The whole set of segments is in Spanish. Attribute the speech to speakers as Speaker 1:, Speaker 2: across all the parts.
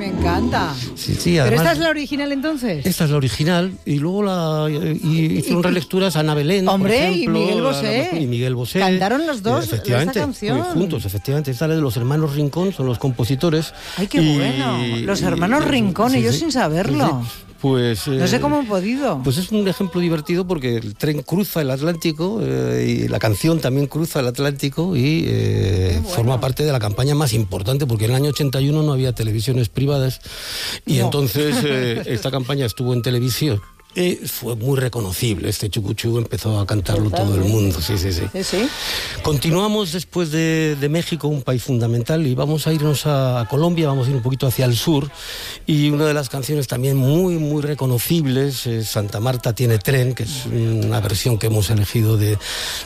Speaker 1: me encanta.
Speaker 2: Sí,
Speaker 1: ¿Pero
Speaker 2: además,
Speaker 1: esta es la original entonces?
Speaker 2: esta es la original y luego hicieron relecturas Ana Belén,
Speaker 1: hombre,
Speaker 2: por ejemplo,
Speaker 1: y Miguel Bosé.
Speaker 2: Y Miguel Bosé.
Speaker 1: Cantaron los dos
Speaker 2: efectivamente,
Speaker 1: esta canción.
Speaker 2: juntos, efectivamente. Esta es de los hermanos Rincón, son los compositores.
Speaker 1: ¡Ay, qué bueno! Los hermanos Rincón,
Speaker 2: sí,
Speaker 1: ellos
Speaker 2: sí,
Speaker 1: sin saberlo.
Speaker 2: sí. Pues,
Speaker 1: no sé cómo han podido.
Speaker 2: Pues es un ejemplo divertido porque el tren cruza el Atlántico y la canción también cruza el Atlántico y forma parte de la campaña más importante porque en el año 81 no había televisiones privadas y entonces esta campaña estuvo en televisión. Fue muy reconocible, este chucuchú empezó a cantarlo todo el mundo, sí. Continuamos después de México, un país fundamental, y vamos a irnos a Colombia, vamos a ir un poquito hacia el sur, y una de las canciones también muy, muy reconocibles es Santa Marta tiene tren, que es una versión que hemos elegido de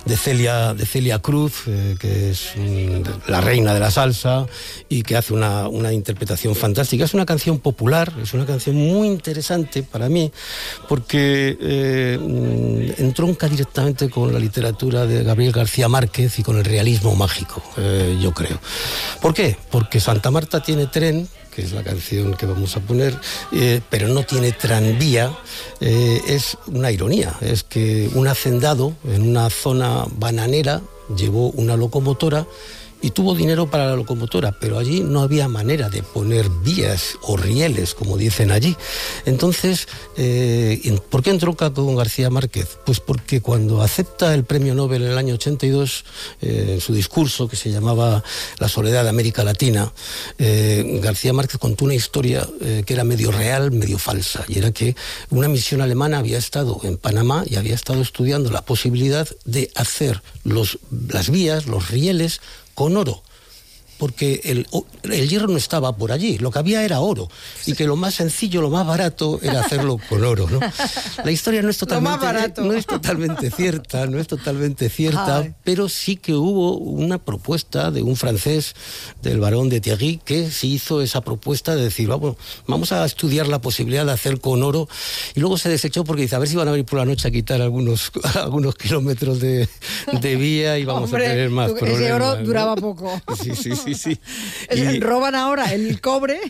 Speaker 2: Celia Cruz, que es la reina de la salsa, y que hace una interpretación fantástica. Es una canción popular, es una canción muy interesante para mí, porque entronca directamente con la literatura de Gabriel García Márquez y con el realismo mágico, yo creo. ¿Por qué? Porque Santa Marta tiene tren, que es la canción que vamos a poner, pero no tiene tranvía. Es una ironía, es que un hacendado en una zona bananera llevó una locomotora y tuvo dinero para la locomotora, pero allí no había manera de poner vías o rieles, como dicen allí. Entonces, ¿por qué entronca con García Márquez? Pues porque cuando acepta el premio Nobel en el año 82, en su discurso que se llamaba La soledad de América Latina, García Márquez contó una historia que era medio real, medio falsa, y era que una misión alemana había estado en Panamá y había estado estudiando la posibilidad de hacer las vías, los rieles, con oro, porque el hierro no estaba por allí, lo que había era oro, y que lo más sencillo, lo más barato era hacerlo con oro, ¿no? La historia no es totalmente cierta,
Speaker 1: Ay.
Speaker 2: pero sí que hubo una propuesta de un francés, del barón de Thierry, que sí hizo esa propuesta de decir, vamos a estudiar la posibilidad de hacer con oro, y luego se desechó porque dice, a ver si van a venir por la noche a quitar algunos kilómetros de vía y vamos a tener más problemas.
Speaker 1: Ese oro
Speaker 2: ¿no?
Speaker 1: duraba poco.
Speaker 2: Sí.
Speaker 1: Roban ahora el cobre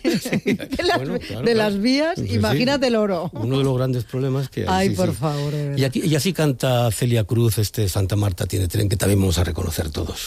Speaker 1: de las vías,
Speaker 2: Pues
Speaker 1: imagínate el oro.
Speaker 2: Uno de los grandes problemas que hay.
Speaker 1: Ay, por favor, de verdad.
Speaker 2: Y así canta Celia Cruz Santa Marta tiene tren, que también vamos a reconocer todos.